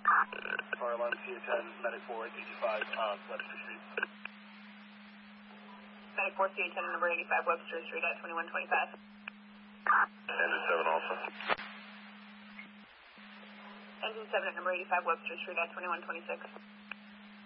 Fire alarm CA10, medic 485, Webster Street. Medic 4 CA10, number 85, Webster Street at 2125. Engine 7 also. Engine 7 at number 85, Webster Street at 2126.